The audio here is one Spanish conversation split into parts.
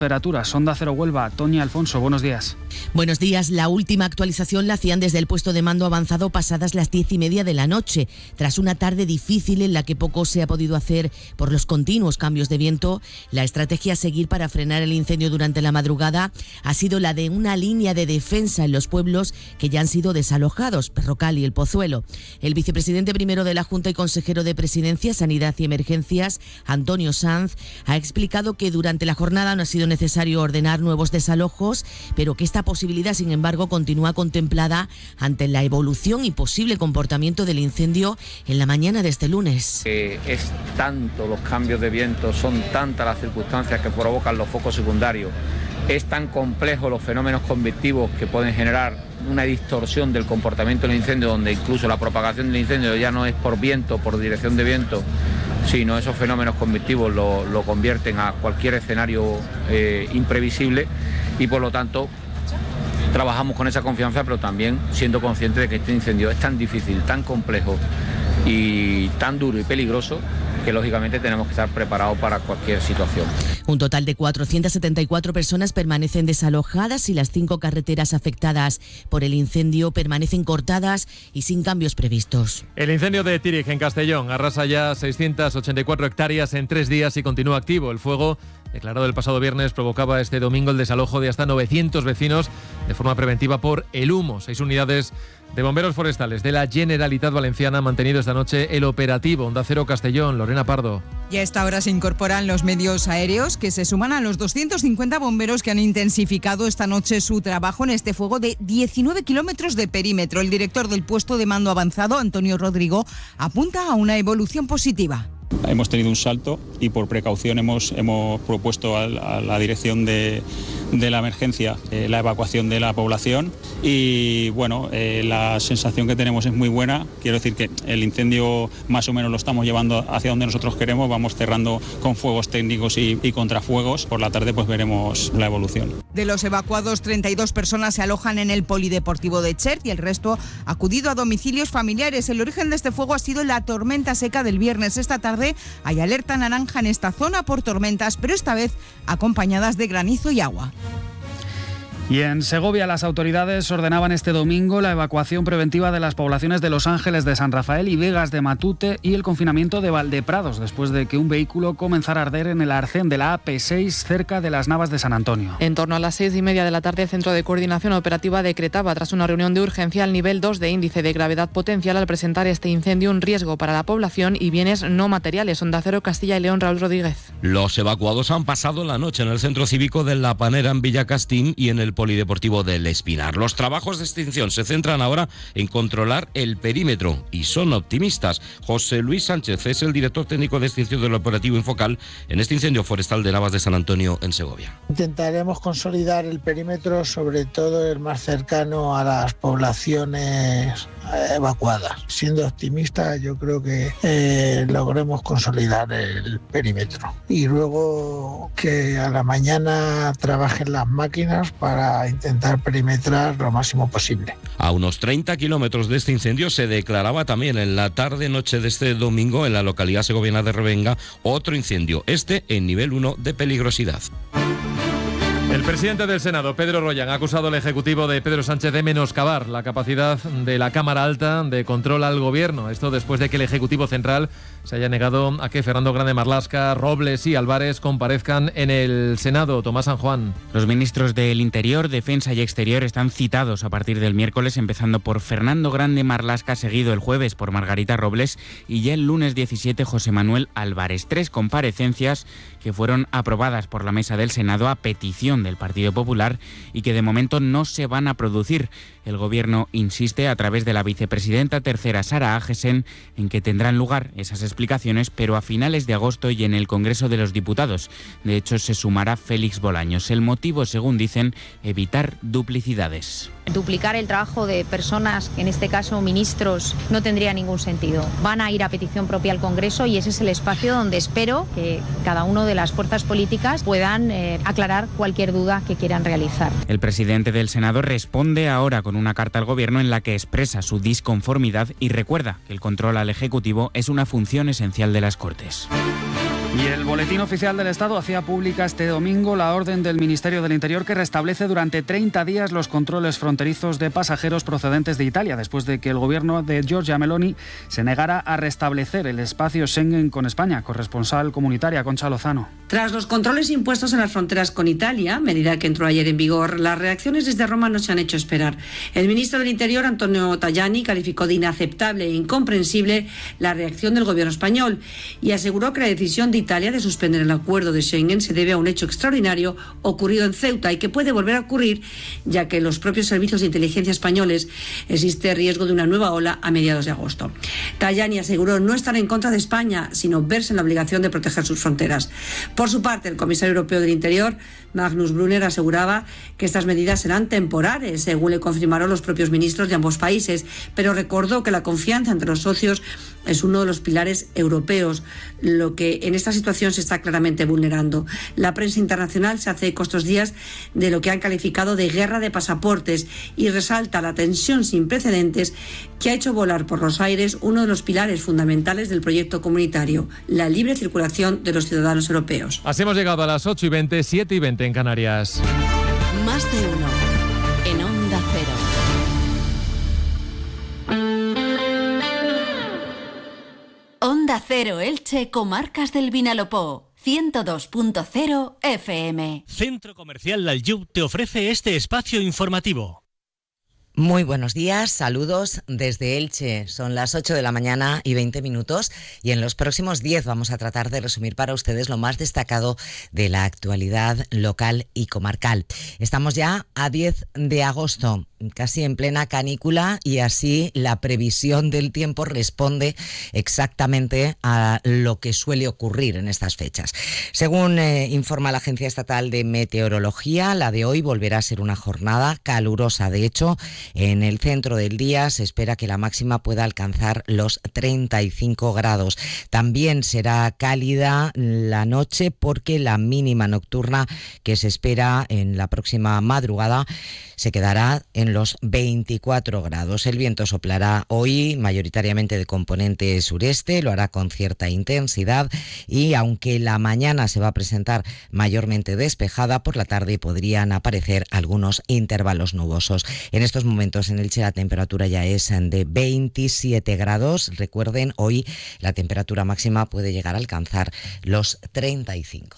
Temperaturas, Onda Cero Huelva, Toña Alfonso, buenos días. Buenos días. La última actualización la hacían desde el puesto de mando avanzado pasadas las 10:30 de la noche, tras una tarde difícil en la que poco se ha podido hacer por los continuos cambios de viento. La estrategia a seguir para frenar el incendio durante la madrugada ha sido la de una línea de defensa en los pueblos que ya han sido desalojados, Perrocal y El Pozuelo. El vicepresidente primero de la Junta y consejero de Presidencia, Sanidad y Emergencias, Antonio Sanz, ha explicado que durante la jornada no ha sido necesario ordenar nuevos desalojos, pero que esta posibilidad, sin embargo, continúa contemplada ante la evolución y posible comportamiento del incendio en la mañana de este lunes. Es tanto los cambios de viento, son tantas las circunstancias que provocan los focos secundarios, es tan complejo los fenómenos convectivos que pueden generar una distorsión del comportamiento del incendio, donde incluso la propagación del incendio ya no es por viento, por dirección de viento, sino esos fenómenos convectivos lo convierten a cualquier escenario imprevisible, y por lo tanto trabajamos con esa confianza, pero también siendo conscientes de que este incendio es tan difícil, tan complejo y tan duro y peligroso que lógicamente tenemos que estar preparados para cualquier situación. Un total de 474 personas permanecen desalojadas y las 5 carreteras afectadas por el incendio permanecen cortadas y sin cambios previstos. El incendio de Tírig, en Castellón, arrasa ya 684 hectáreas en 3 días y continúa activo. El fuego, declarado el pasado viernes, provocaba este domingo el desalojo de hasta 900 vecinos de forma preventiva por el humo. 6 unidades de bomberos forestales de la Generalitat Valenciana han mantenido esta noche el operativo. Onda Cero Castellón, Lorena Pardo. Y a esta hora se incorporan los medios aéreos, que se suman a los 250 bomberos que han intensificado esta noche su trabajo en este fuego de 19 kilómetros de perímetro. El director del puesto de mando avanzado, Antonio Rodrigo, apunta a una evolución positiva. Hemos tenido un salto y por precaución hemos propuesto a la dirección de la emergencia la evacuación de la población y bueno, la sensación que tenemos es muy buena. Quiero decir que el incendio más o menos lo estamos llevando hacia donde nosotros queremos, vamos cerrando con fuegos técnicos y contrafuegos. Por la tarde pues veremos la evolución. De los evacuados, 32 personas se alojan en el polideportivo de Chert y el resto ha acudido a domicilios familiares. El origen de este fuego ha sido la tormenta seca del viernes. Esta tarde hay alerta naranja en esta zona por tormentas, pero esta vez acompañadas de granizo y agua. Y en Segovia las autoridades ordenaban este domingo la evacuación preventiva de las poblaciones de Los Ángeles de San Rafael y Vegas de Matute y el confinamiento de Valdeprados después de que un vehículo comenzara a arder en el arcén de la AP6 cerca de las Navas de San Antonio. En torno a las 6:30 de la tarde, el Centro de Coordinación Operativa decretaba, tras una reunión de urgencia, el nivel 2 de índice de gravedad potencial al presentar este incendio un riesgo para la población y bienes no materiales. Onda Cero Castilla y León, Raúl Rodríguez. Los evacuados han pasado la noche en el centro cívico de La Panera en Villacastín y en el polideportivo del Espinar. Los trabajos de extinción se centran ahora en controlar el perímetro y son optimistas. José Luis Sánchez es el director técnico de extinción del operativo Infocal en este incendio forestal de Navas de San Antonio en Segovia. Intentaremos consolidar el perímetro, sobre todo el más cercano a las poblaciones evacuadas. Siendo optimista, yo creo que logremos consolidar el perímetro y luego que a la mañana trabajen las máquinas para intentar perimetrar lo máximo posible. A unos 30 kilómetros de este incendio se declaraba también en la tarde-noche de este domingo en la localidad segoviana de Revenga otro incendio, este en nivel 1 de peligrosidad. El presidente del Senado, Pedro Royan, ha acusado al Ejecutivo de Pedro Sánchez de menoscabar la capacidad de la Cámara Alta de control al Gobierno. Esto después de que el Ejecutivo Central se haya negado a que Fernando Grande Marlaska, Robles y Álvarez comparezcan en el Senado. Tomás San Juan. Los ministros del Interior, Defensa y Exterior están citados a partir del miércoles, empezando por Fernando Grande Marlaska, seguido el jueves por Margarita Robles y ya el lunes 17 José Manuel Álvarez. 3 comparecencias que fueron aprobadas por la mesa del Senado a petición del Partido Popular y que de momento no se van a producir. El Gobierno insiste a través de la vicepresidenta tercera, Sara Agesen, en que tendrán lugar esas explicaciones, pero a finales de agosto y en el Congreso de los Diputados. De hecho, se sumará Félix Bolaños. El motivo, según dicen, evitar duplicidades. Duplicar el trabajo de personas, en este caso ministros, no tendría ningún sentido. Van a ir a petición propia al Congreso y ese es el espacio donde espero que cada una de las fuerzas políticas puedan aclarar cualquier duda que quieran realizar. El presidente del Senado responde ahora con una carta al Gobierno en la que expresa su disconformidad y recuerda que el control al Ejecutivo es una función esencial de las Cortes. Y el Boletín Oficial del Estado hacía pública este domingo la orden del Ministerio del Interior que restablece durante 30 días los controles fronterizos de pasajeros procedentes de Italia, después de que el gobierno de Giorgia Meloni se negara a restablecer el espacio Schengen con España. Corresponsal comunitaria, Concha Lozano. Tras los controles impuestos en las fronteras con Italia, medida que entró ayer en vigor, las reacciones desde Roma no se han hecho esperar. El ministro del Interior, Antonio Tajani, calificó de inaceptable e incomprensible la reacción del gobierno español y aseguró que la decisión de Italia de suspender el acuerdo de Schengen se debe a un hecho extraordinario ocurrido en Ceuta y que puede volver a ocurrir, ya que en los propios servicios de inteligencia españoles existe riesgo de una nueva ola a mediados de agosto. Tajani aseguró no estar en contra de España, sino verse en la obligación de proteger sus fronteras. Por su parte, el comisario europeo del Interior, Magnus Brunner, aseguraba que estas medidas serán temporales, según le confirmaron los propios ministros de ambos países, pero recordó que la confianza entre los socios es uno de los pilares europeos, lo que en esta situación se está claramente vulnerando. La prensa internacional se hace eco estos días de lo que han calificado de guerra de pasaportes y resalta la tensión sin precedentes que ha hecho volar por los aires uno de los pilares fundamentales del proyecto comunitario, la libre circulación de los ciudadanos europeos. Así hemos llegado a las 8:20, 7:20 en Canarias. Más de uno en Onda Cero. Onda Cero Elche, Comarcas del Vinalopó, 102.0 FM. Centro Comercial Laljub te ofrece este espacio informativo. Muy buenos días, saludos desde Elche. Son las 8 de la mañana y 20 minutos y en los próximos 10 vamos a tratar de resumir para ustedes lo más destacado de la actualidad local y comarcal. Estamos ya a 10 de agosto, casi en plena canícula, y así la previsión del tiempo responde exactamente a lo que suele ocurrir en estas fechas. Según informa la Agencia Estatal de Meteorología, la de hoy volverá a ser una jornada calurosa. De hecho, en el centro del día se espera que la máxima pueda alcanzar los 35 grados. También será cálida la noche porque la mínima nocturna que se espera en la próxima madrugada se quedará en los 24 grados. El viento soplará hoy mayoritariamente de componente sureste, lo hará con cierta intensidad y aunque la mañana se va a presentar mayormente despejada, por la tarde podrían aparecer algunos intervalos nubosos. En estos momentos en Elche la temperatura ya es de 27 grados. Recuerden, hoy la temperatura máxima puede llegar a alcanzar los 35.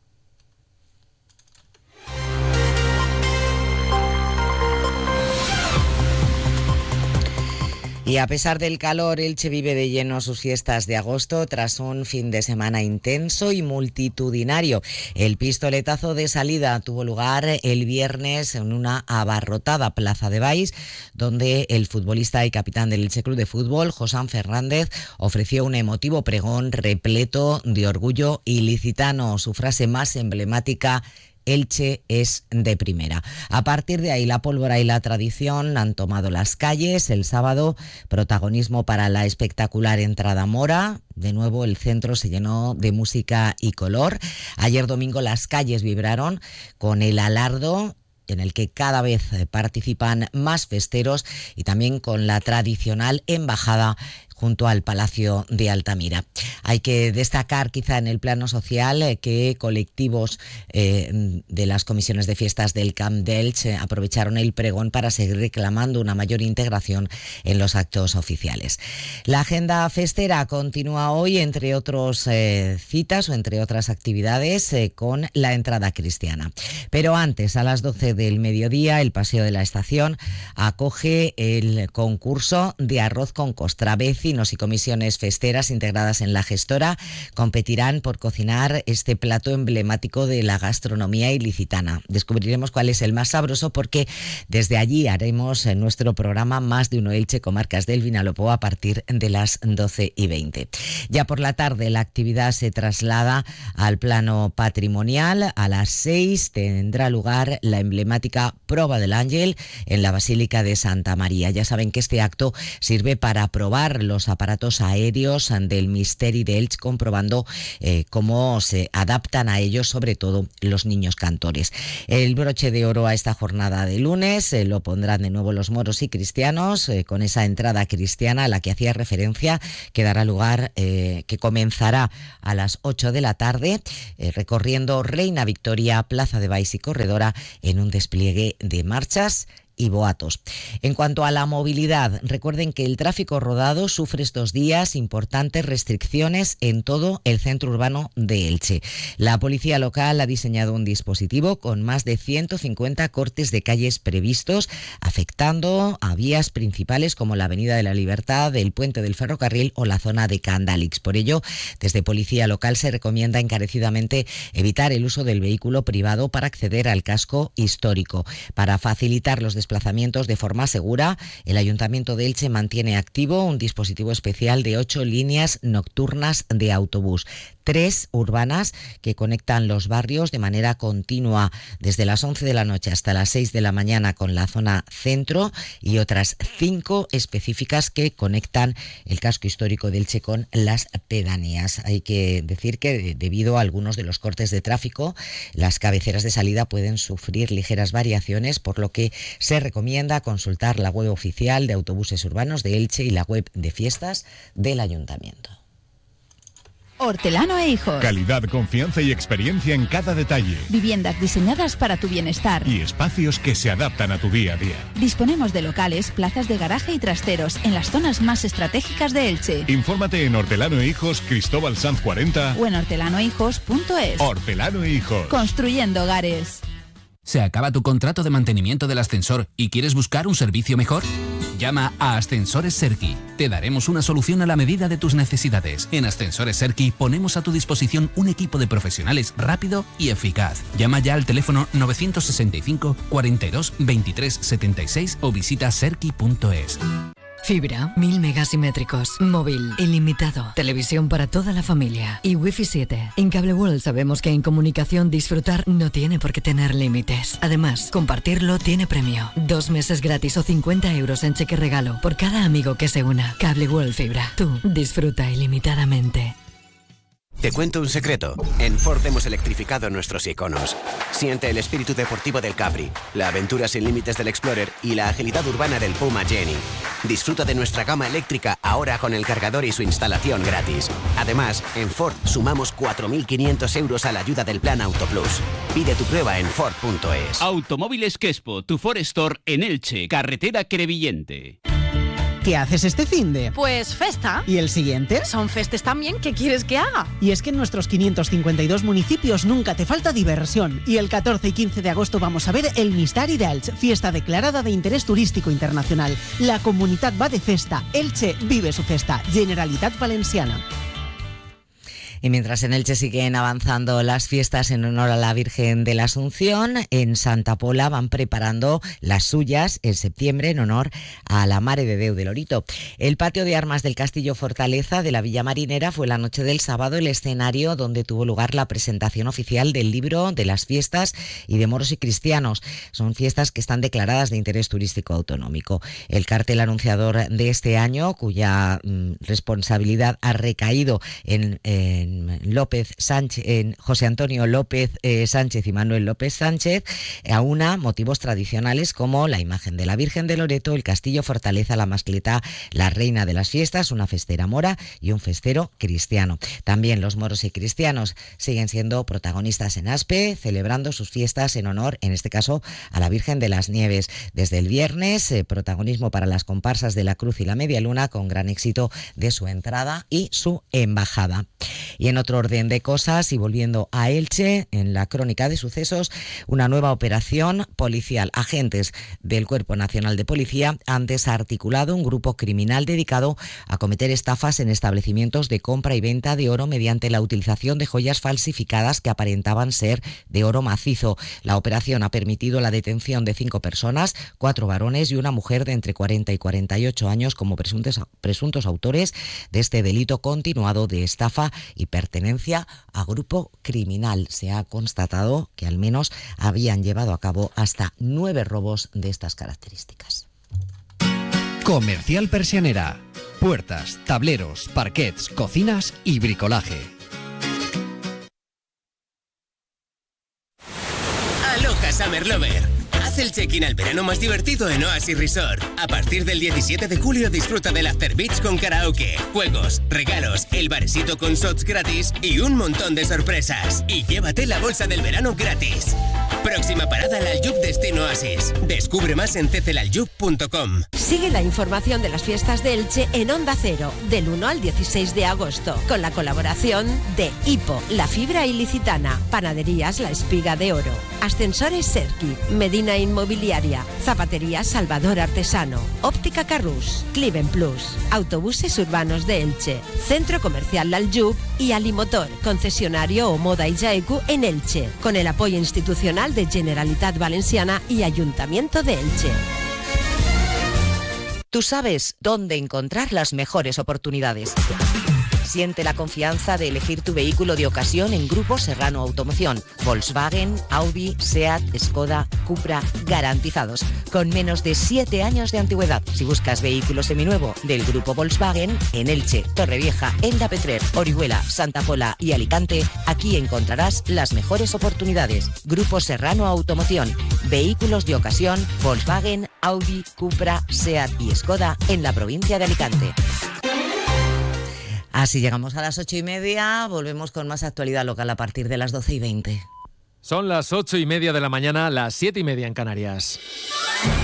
Y a pesar del calor, Elche vive de lleno sus fiestas de agosto tras un fin de semana intenso y multitudinario. El pistoletazo de salida tuvo lugar el viernes en una abarrotada Plaza de Baix, donde el futbolista y capitán del Elche Club de Fútbol, Josán Fernández, ofreció un emotivo pregón repleto de orgullo ilicitano. Su frase más emblemática: Elche es de primera. A partir de ahí, la pólvora y la tradición han tomado las calles. El sábado, protagonismo para la espectacular entrada mora. De nuevo, el centro se llenó de música y color. Ayer domingo, las calles vibraron con el alardo, en el que cada vez participan más festeros, y también con la tradicional embajada junto al Palacio de Altamira. Hay que destacar quizá en el plano social que colectivos de las comisiones de fiestas del Camp de Elche aprovecharon el pregón para seguir reclamando una mayor integración en los actos oficiales. La agenda festera continúa hoy, entre otros citas o entre otras actividades, con la entrada cristiana. Pero antes, a las 12 del mediodía, el Paseo de la Estación acoge el concurso de arroz con costra. Vecinos y comisiones festeras integradas en la gestora competirán por cocinar este plato emblemático de la gastronomía ilicitana. Descubriremos cuál es el más sabroso, porque desde allí haremos en nuestro programa Más de uno Elche, Comarcas del Vinalopó, a partir de las 12:20. Ya por la tarde la actividad se traslada al plano patrimonial. A las 6 tendrá lugar la emblemática Prova del Ángel en la Basílica de Santa María. Ya saben que este acto sirve para probar los los aparatos aéreos del Misteri de Elche, comprobando cómo se adaptan a ellos, sobre todo los niños cantores. El broche de oro a esta jornada de lunes lo pondrán de nuevo los moros y cristianos, con esa entrada cristiana a la que hacía referencia, que dará lugar, que comenzará a las 8 de la tarde, recorriendo Reina Victoria, Plaza de Baix y Corredora en un despliegue de marchas y boatos. En cuanto a la movilidad, recuerden que el tráfico rodado sufre estos días importantes restricciones en todo el centro urbano de Elche. La policía local ha diseñado un dispositivo con más de 150 cortes de calles previstos, afectando a vías principales como la Avenida de la Libertad, el Puente del Ferrocarril o la zona de Candalix. Por ello, desde policía local se recomienda encarecidamente evitar el uso del vehículo privado para acceder al casco histórico. Para facilitar los desplazamientos de forma segura, el Ayuntamiento de Elche mantiene activo un dispositivo especial de 8 líneas nocturnas de autobús, 3 urbanas que conectan los barrios de manera continua desde las 11 de la noche hasta las 6 de la mañana con la zona centro, y otras 5 específicas que conectan el casco histórico de Elche con las pedanías. Hay que decir que debido a algunos de los cortes de tráfico, las cabeceras de salida pueden sufrir ligeras variaciones, por lo que se recomienda consultar la web oficial de autobuses urbanos de Elche y la web de fiestas del Ayuntamiento. Hortelano e Hijos. Calidad, confianza y experiencia en cada detalle. Viviendas diseñadas para tu bienestar. Y espacios que se adaptan a tu día a día. Disponemos de locales, plazas de garaje y trasteros en las zonas más estratégicas de Elche. Infórmate en Hortelano e Hijos, Cristóbal Sanz 40 o en hortelanoehijos.es. Hortelano e Hijos. Construyendo hogares. ¿Se acaba tu contrato de mantenimiento del ascensor y quieres buscar un servicio mejor? Llama a Ascensores Serki. Te daremos una solución a la medida de tus necesidades. En Ascensores Serki ponemos a tu disposición un equipo de profesionales rápido y eficaz. Llama ya al teléfono 965 42 23 76 o visita serki.es. Fibra, 1000 megasimétricos, móvil, ilimitado, televisión para toda la familia y Wi-Fi 7. En Cable World sabemos que en comunicación disfrutar no tiene por qué tener límites. Además, compartirlo tiene premio. 2 meses gratis o 50 euros en cheque regalo por cada amigo que se una. Cable World Fibra. Tú disfruta ilimitadamente. Te cuento un secreto. En Ford hemos electrificado nuestros iconos. Siente el espíritu deportivo del Capri, la aventura sin límites del Explorer y la agilidad urbana del Puma Jenny. Disfruta de nuestra gama eléctrica ahora con el cargador y su instalación gratis. Además, en Ford sumamos 4.500 euros a la ayuda del Plan Auto Plus. Pide tu prueba en Ford.es. Automóviles Quespo, tu Ford Store en Elche, carretera Crevillente. ¿Qué haces este finde? Pues festa. ¿Y el siguiente? Son festes también, ¿qué quieres que haga? Y es que en nuestros 552 municipios nunca te falta diversión. Y el 14 y 15 de agosto vamos a ver el Misteri de Elche, fiesta declarada de interés turístico internacional. La comunidad va de festa. Elche vive su festa. Generalitat Valenciana. Y mientras en Elche siguen avanzando las fiestas en honor a la Virgen de la Asunción, en Santa Pola van preparando las suyas en septiembre en honor a la Mare de Déu de Lorito. El patio de armas del Castillo Fortaleza de la Villa Marinera fue la noche del sábado el escenario donde tuvo lugar la presentación oficial del libro de las fiestas y de moros y cristianos. Son fiestas que están declaradas de interés turístico autonómico. El cartel anunciador de este año, cuya responsabilidad ha recaído en José Antonio López Sánchez y Manuel López Sánchez, aúna motivos tradicionales como la imagen de la Virgen de Loreto, el Castillo Fortaleza, la mascleta, la Reina de las Fiestas, una festera mora y un festero cristiano. También los moros y cristianos siguen siendo protagonistas en Aspe, celebrando sus fiestas en honor, en este caso, a la Virgen de las Nieves. Desde el viernes, protagonismo para las comparsas de la Cruz y la Media Luna, con gran éxito de su entrada y su embajada. Y en otro orden de cosas, y volviendo a Elche, en la crónica de sucesos, una nueva operación policial. Agentes del Cuerpo Nacional de Policía han desarticulado un grupo criminal dedicado a cometer estafas en establecimientos de compra y venta de oro mediante la utilización de joyas falsificadas que aparentaban ser de oro macizo. La operación ha permitido la detención de 5 personas, 4 varones y una mujer de entre 40 y 48 años como presuntos autores de este delito continuado de estafa y pertenencia a grupo criminal. Se ha constatado que al menos habían llevado a cabo hasta 9 robos de estas características. Comercial Persianera. puertas, tableros, parquets, cocinas y bricolaje. Aloha Summer Lover. Haz el check-in al verano más divertido en Oasis Resort. A partir del 17 de julio disfruta del After Beach con karaoke, juegos, regalos, el barecito con shots gratis y un montón de sorpresas. Y llévate la bolsa del verano gratis. Próxima parada al Aljub Destino Oasis. Descubre más en cclaljub.com. Sigue la información de las fiestas de Elche en Onda Cero, del 1 al 16 de agosto, con la colaboración de Hipo, La Fibra Ilicitana, Panaderías La Espiga de Oro, Ascensores Serki, Medina Inmobiliaria, Zapatería Salvador Artesano, Óptica Carrús, Cliven Plus, Autobuses Urbanos de Elche, Centro Comercial Aljub y Alimotor, concesionario Omoda y Jaeku en Elche, con el apoyo institucional de Generalitat Valenciana y Ayuntamiento de Elche. Tú sabes dónde encontrar las mejores oportunidades. Siente la confianza de elegir tu vehículo de ocasión en Grupo Serrano Automoción. Volkswagen, Audi, Seat, Skoda, Cupra, garantizados, con menos de 7 años de antigüedad. Si buscas vehículo seminuevo del Grupo Volkswagen, en Elche, Torrevieja, Elda Petrer, Orihuela, Santa Pola y Alicante, aquí encontrarás las mejores oportunidades. Grupo Serrano Automoción. Vehículos de ocasión, Volkswagen, Audi, Cupra, Seat y Skoda en la provincia de Alicante. Así llegamos a las 8:30, volvemos con más actualidad local a partir de las 12:20. Son las 8:30 de la mañana, las 7:30 en Canarias.